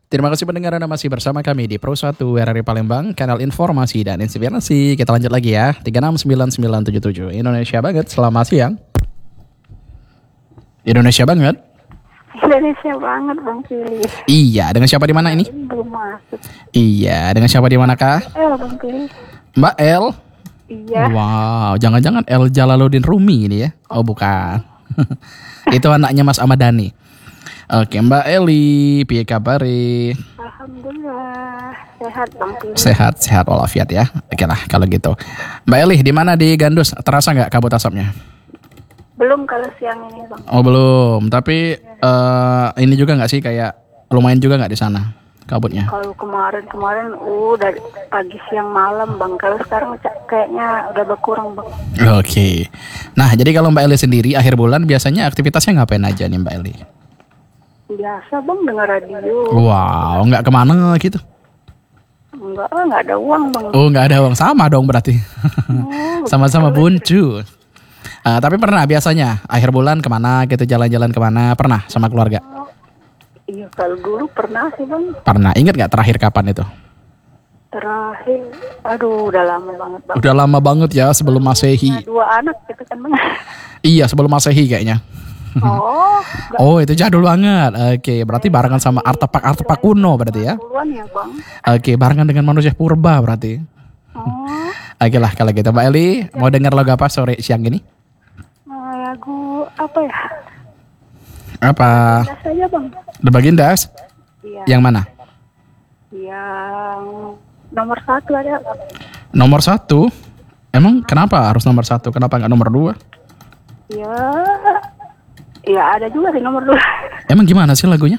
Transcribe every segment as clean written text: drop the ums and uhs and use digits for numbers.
Terima kasih pendengar Anda masih bersama kami di Pro 1 RRI Palembang, kanal informasi dan inspirasi. Kita lanjut lagi ya, 369977. Indonesia banget, selamat siang. Indonesia banget. Indonesia banget Bang Pili. Iya, dengan siapa di mana ini? Belum masuk. Iya, dengan siapa di manakah? Bang Pili. Mbak L. Iya. Wow, jangan-jangan L Jalaluddin Rumi ini ya? Oh bukan. Itu anaknya Mas Ahmad Dhani. Oke, Mbak Eli, piye kabari? Alhamdulillah sehat Bang Pili. Sehat walafiat ya. Oke lah kalau gitu. Mbak Eli, di mana di Gandus? Terasa nggak kabut asapnya? Belum kalau siang ini Bang. Oh belum, tapi ini juga nggak sih kayak lumayan juga nggak di sana kabutnya? Kalau kemarin dari pagi siang malam Bang. Kalau sekarang kayaknya udah berkurang Bang. Oke. Nah jadi kalau Mbak Eli sendiri akhir bulan biasanya aktivitasnya ngapain aja nih Mbak Eli? Biasa Bang dengar radio. Wow, nggak kemana gitu? Enggak ada uang Bang. Oh nggak ada uang, sama dong berarti. Sama-sama buncu. Tapi pernah biasanya akhir bulan kemana gitu, jalan-jalan kemana, pernah sama keluarga? Iya kalau dulu pernah sih Bang. Pernah, ingat nggak terakhir kapan itu? Terakhir, udah lama banget Bang. Udah lama banget ya, sebelum Masehi. 2 anak gitu kan Bang. Iya sebelum Masehi kayaknya. Oh itu jadul banget. Oke, berarti barengan sama artefak kuno berarti ya? Duluan ya Bang. Oke, barengan dengan manusia purba berarti. Oke lah kalau gitu Mbak Eli, mau dengar lagu apa sore siang ini? Lagu apa ya? Apa? Biasa aja Bang. The Bagindas? Iya. Yang mana? Yang nomor 1 ada Bang. Nomor 1? Emang kenapa harus nomor 1? Kenapa nggak nomor 2? Ya ada juga sih nomor 2. Emang gimana sih lagunya?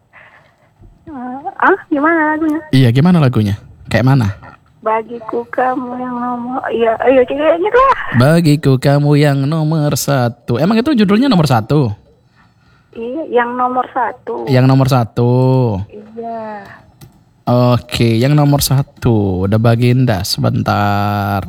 Gimana lagunya? Iya gimana lagunya? Kayak mana? Bagiku kamu yang nomor. Iya kayak gitu lah. Bagiku kamu yang nomor 1. Emang itu judulnya nomor 1? Iya yang nomor 1. Yang nomor 1. Iya. Oke, yang nomor 1 The Bagindas. Sebentar.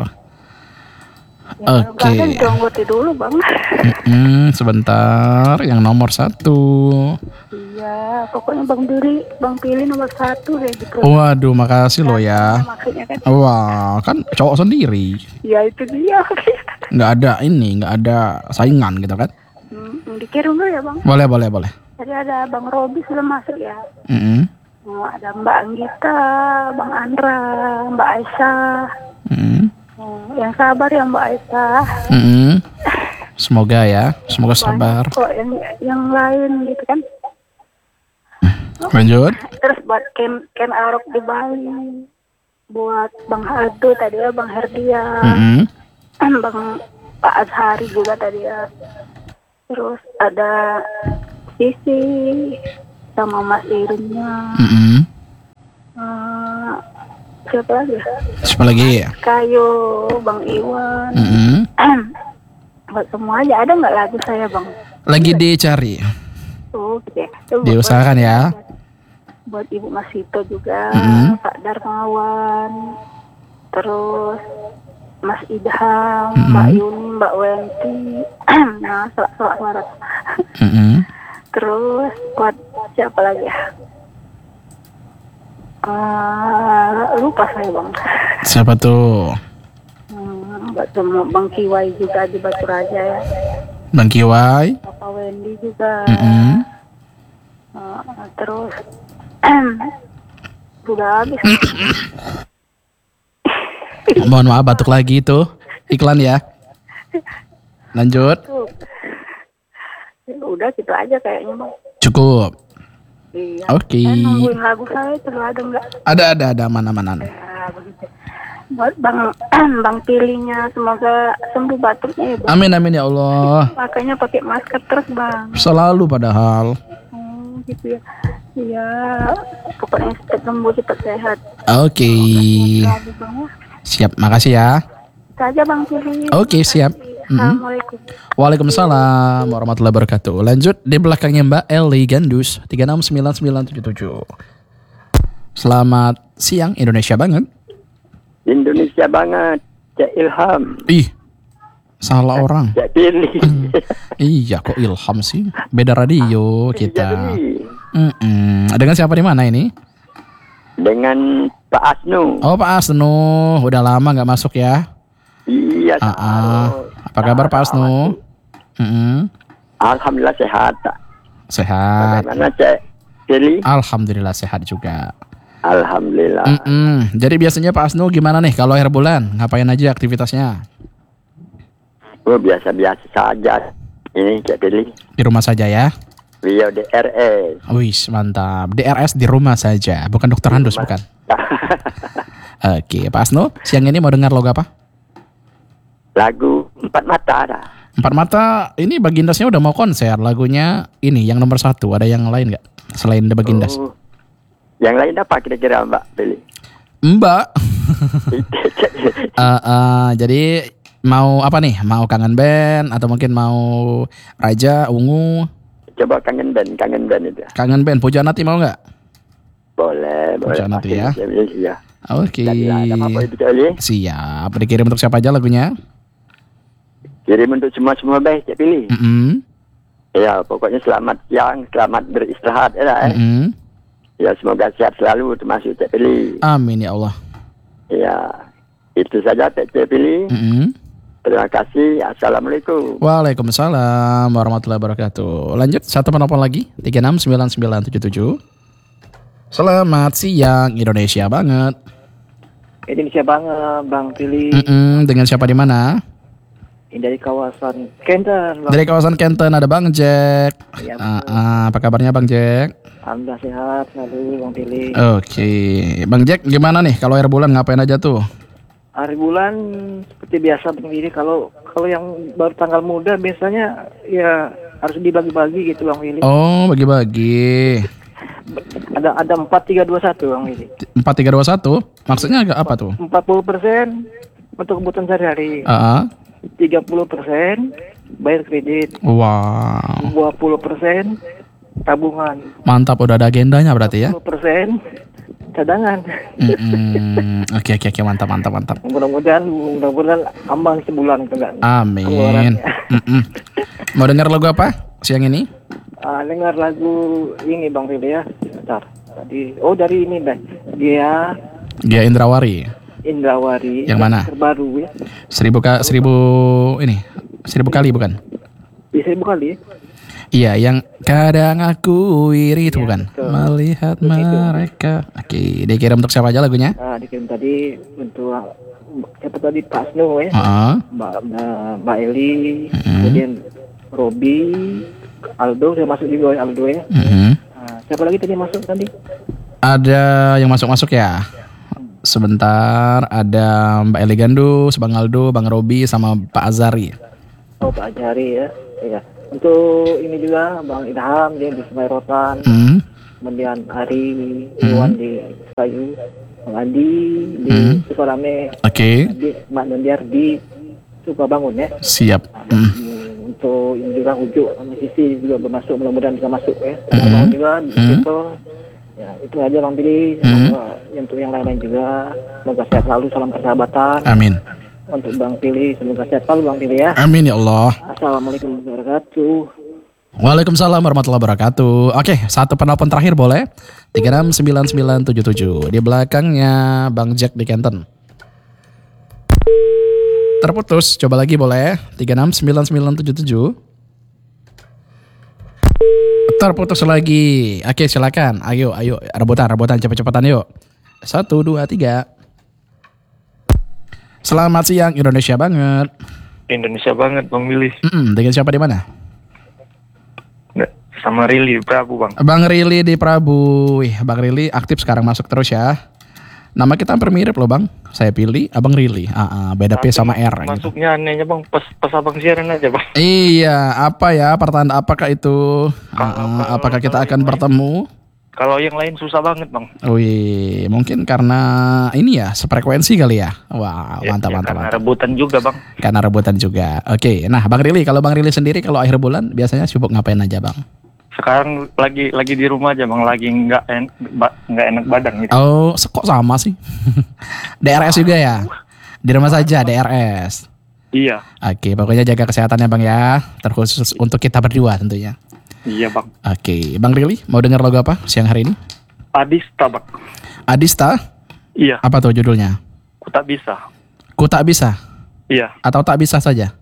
Oke. Donggote dulu Bang. Sebentar, yang nomor 1. Iya, pokoknya Bang Pilih nomor 1 deh gitu. Waduh, makasih loh ya. Maksudnya kan. Wah, kan cowok sendiri. Ya itu dia. Nggak ada saingan gitu kan? Dikirim dulu ya Bang. Boleh. Tadi ada Bang Robi sudah masuk ya. Ada Mbak Anggita, Bang Andra, Mbak Aisyah. Yang sabar ya Mbak Aisyah. Semoga sabar. Kok yang lain gitu kan. Lanjut. Terus buat Ken Arok di Bali. Buat Bang Aldo tadi ya, Bang Herdian. Bang Pak Azhari juga tadi ya. Terus ada Sisi sama Mas Irinnya. Siapa lagi? Kayu, Bang Iwan. Buat semua aja, ada nggak lagu saya Bang? Lagi dicari. Oh gitu ya. Diusahakan ya. Buat Ibu Masito juga, Pak Darmawan, terus Mas Idham, Mbak Yuni, Mbak Wenti, nah selamat. Terus buat siapa lagi ya? Lupa saya Bang. Siapa tuh? Buat semua Bang Kiwai juga di Batu Raja ya. Bang Kiwai. Papa Wendy juga. Terus sudah habis. Mohon maaf batuk lagi itu iklan ya. Lanjut. Udah gitu aja kayaknya Bang. Cukup. Iya. Oke. Nungguin lagu saya itu ada nggak? Ada aman. Ya, begitu. Buat Bang Pilihnya semoga sembuh batuknya ya Bang. Amin ya Allah. Makanya pakai masker terus Bang. Selalu padahal. Gitu ya. Iya. Pokoknya cepat sembuh, cepat sehat. Oke. Siap, makasih ya. Itu aja Bang Pilih. Oke, siap. Assalamualaikum. Waalaikumsalam warahmatullahi wabarakatuh. Lanjut di belakangnya Mbak Eli Gandus 369977. Selamat siang Indonesia banget. Indonesia banget. Cak Ilham. Ih, salah orang. Cak Pilih. Iya kok Ilham sih? Beda radio kita. Dengan siapa di mana ini? Dengan Pak Asnu. Oh Pak Asnu, udah lama nggak masuk ya? Iya. Apa kabar Pak Asnu? Alhamdulillah sehat. Sehat. Bagaimana Cek Pili? Alhamdulillah sehat juga. Alhamdulillah. Jadi biasanya Pak Asnu gimana nih kalau akhir bulan? Ngapain aja aktivitasnya? Biasa-biasa saja. Ini Cek Pili. Di rumah saja ya? Beliau DRS. Wih mantap. DRS di rumah saja, bukan dokter Handus bukan? Oke, Pak Asnu, siang ini mau dengar lagu apa? Lagu Empat Mata ada. Empat Mata, ini Bagindasnya udah mau konser. Lagunya ini yang nomor 1. Ada yang lain nggak selain The Bagindas? Yang lain apa kira-kira Mbak Pili? Mbak. Jadi mau apa nih? Mau Kangen Band atau mungkin mau Raja, Ungu? Coba Kangen Band itu. Kangen Band, Pujanati mau nggak? Boleh. Pujanati ya. Iya. Oke. Apa itu Cek Pili? Siap. Dikirim untuk siapa aja lagunya? Kirim untuk semua baik Cek Pili. Ya, pokoknya selamat siang, selamat beristirahat ya. Ya, semoga sehat selalu termasuk Cek Pili. Amin ya Allah. Ya, itu saja Cek Pili. Terima kasih. Assalamualaikum. Waalaikumsalam warahmatullahi wabarakatuh. Lanjut, satu penelpon lagi 369977. Selamat siang Indonesia banget. Indonesia banget Bang Pili. Dengan siapa di mana? Dari kawasan Kenten. Dari kawasan Kenten ada Bang Jack. Ya, apa kabarnya Bang Jack? Alhamdulillah sehat selalu Bang Pili. Oke, Bang Jack gimana nih kalau akhir bulan ngapain aja tuh? Hari bulan seperti biasa Bang Pili. Kalau yang baru tanggal muda biasanya ya harus dibagi-bagi gitu Bang Pili. Oh, bagi-bagi. Ada 4-3-2-1 Bang Pili. 4-3-2-1? Maksudnya agak apa tuh? 40% untuk kebutuhan sehari-hari. 30% bayar kredit. Wow. 20% tabungan. Mantap, udah ada agendanya berarti ya? 10% cadangan. Oke, mantap. Mudah-mudahan ambang sebulan itu enggak. Amin. Mau dengar lagu apa siang ini? Dengar lagu ini Bang Rida ya. Bentar. Dari ini deh. Dia Indrawari. Yang mana? Terbaru ya. 1000 kali bukan? 1000 kali. Iya, yang kadang aku iri itu bukan? Melihat mereka. Oke, dikirim untuk siapa aja lagunya? Dikirim tadi untuk siapa tadi Pak Asnu ya. Mbak Eli, kemudian Robi, Aldo, saya masuk juga Aldo ya. Siapa lagi tadi masuk tadi? Ada yang masuk ya. Sebentar, ada Mbak Eli Gandus, Bang Aldo, Bang Robi, sama Pak Azari. Oh, Pak Azari ya. Iya. Untuk ini juga Bang Idham dia di Sungai Rotan. Kemudian Ari Iwan di Kayu, Bang Adi di Sukarame. Oke. Mak Nandiar di Sukabangun ya. Siap. Untuk ini juga Ujuk sama Sisi juga bermasuk, mudah-mudahan bisa masuk ya. Bang juga gitu. Ya, itu aja Bang Pili. Untuk yang lain-lain juga semoga sehat selalu, salam persahabatan. Amin. Untuk Bang Pili semoga sehat selalu Bang Pili ya. Amin ya Allah. Assalamualaikum warahmatullahi wabarakatuh. Waalaikumsalam warahmatullahi wabarakatuh. Oke, satu penelpon terakhir boleh? 369977. Di belakangnya Bang Jack di Kenten. Terputus, coba lagi boleh? 369977. Terputus lagi. Oke, silakan. Ayo, rebutan cepet-cepetan yuk. 1 2 3. Selamat siang Indonesia banget. Indonesia banget Bang Willy. Dengan siapa di mana? Sama Rili Prabu Bang. Bang Rili di Prabu. Bang Rili aktif sekarang, masuk terus ya. Nama kita hampir mirip loh Bang. Saya pilih Abang Rili. Beda P sama R. Masuknya gitu. anehnya Bang, pas Abang siaran aja Bang. Iya, apa ya pertanda apakah itu? Apakah kita akan bertemu? Kalau yang lain susah banget Bang. Wih, mungkin karena ini ya sefrekuensi kali ya. Wah, mantap. Karena rebutan juga Bang. Karena rebutan juga. Oke, nah Bang Rili, kalau Bang Rili sendiri kalau akhir bulan biasanya sibuk ngapain aja Bang? Sekarang lagi di rumah aja Bang, lagi nggak enak badan gitu. Oh, kok sama sih? DRS juga ya? Di rumah saja DRS. Iya. Oke, pokoknya jaga kesehatannya Bang ya. Terkhusus untuk kita berdua tentunya. Iya Bang. Oke, Bang Rili mau dengar lagu apa siang hari ini? Adista Bang. Adista? Iya. Apa tuh judulnya? Ku tak bisa. Ku tak bisa? Iya. Atau tak bisa saja?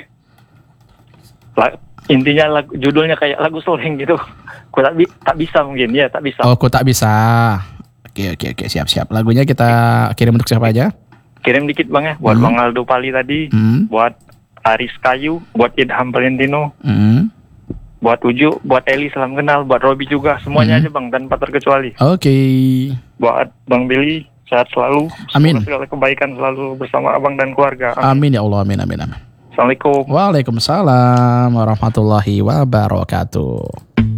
Intinya judulnya kayak lagu soleng gitu. Ku tak bisa mungkin. Ya, tak bisa. Oh, ku tak bisa. Oke, siap. Lagunya kita kirim untuk siapa aja? Kirim dikit Bang ya, buat Bang Aldo Pali tadi, buat Aris Kayu, buat Idham Valentino, buat Uju, buat Eli salam kenal, buat Robi juga, semuanya aja Bang, tanpa terkecuali. Oke. Buat Bang Billy, sehat selalu. Amin. Segala kebaikan selalu bersama abang dan keluarga. Amin ya Allah, amin. Assalamualaikum. Waalaikumsalam warahmatullahi wabarakatuh.